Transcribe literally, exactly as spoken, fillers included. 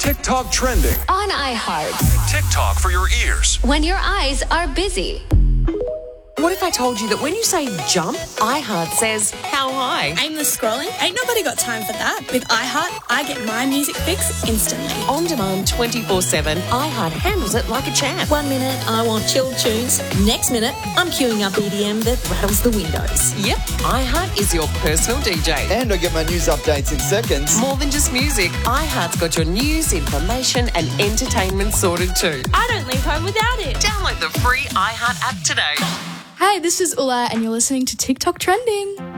TikTok trending on iHeart. TikTok for your ears. When your eyes are busy. What if I told you that when you say jump, iHeart says how high? Aimless scrolling? Ain't nobody got time for that. With iHeart, I get my music fix instantly. On demand twenty-four seven, iHeart handles it like a champ. One minute, I want chill tunes. Next minute, I'm queuing up E D M that rattles the windows. Yep, iHeart is your personal D J. And I get my news updates in seconds. More than just music, iHeart's got your news, information and entertainment sorted too. I don't leave home without it. Download the free iHeart app today. Hi, this is Ula, and you're listening to TikTok Trending.